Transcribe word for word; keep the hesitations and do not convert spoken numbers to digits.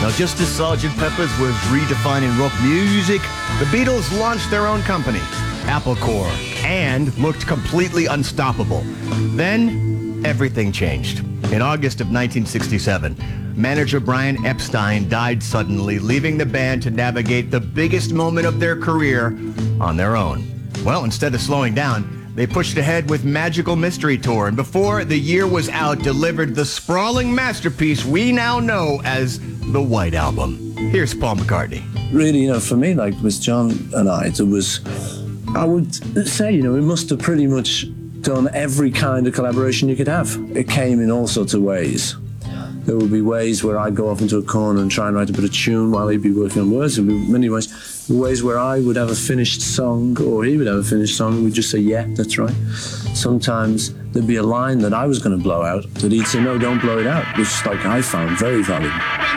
Now, just as Sergeant Pepper's was redefining rock music, the Beatles launched their own company, Apple Corps, and looked completely unstoppable. Then, everything changed. In August of nineteen sixty-seven, manager Brian Epstein died suddenly, leaving the band to navigate the biggest moment of their career on their own. Well, instead of slowing down, they pushed ahead with Magical Mystery Tour, and before the year was out, delivered the sprawling masterpiece we now know as the White Album. Here's Paul McCartney. Really, you know, for me, like with John and I, there was, I would say, you know, we must have pretty much done every kind of collaboration you could have. It came in all sorts of ways. There would be ways where I'd go off into a corner and try and write a bit of tune while he'd be working on words. There would be many ways. Ways where I would have a finished song or he would have a finished song and we'd just say, yeah, that's right. Sometimes there'd be a line that I was going to blow out that he'd say, no, don't blow it out, which like I found very valuable.